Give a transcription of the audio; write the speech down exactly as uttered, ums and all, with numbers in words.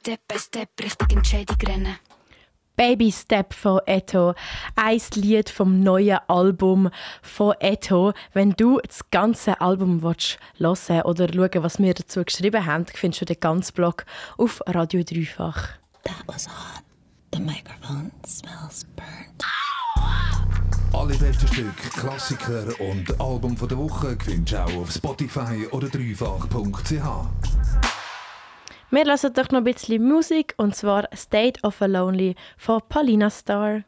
Step by Step richtig Entscheidung rennen. Baby Step von Etto. Ein Lied vom neuen Album von Etto. Wenn du das ganze Album willst hören oder schauen, was wir dazu geschrieben haben, findest du den ganzen Blog auf Radio Dreifach. That was hot. The microphone smells burnt. Alle besten Stücke, Klassiker und Album der Woche findest du auch auf Spotify oder dreifach punkt c h. Wir hören doch noch ein bisschen Musik, und zwar «State of a Lonely» von Paulina Star.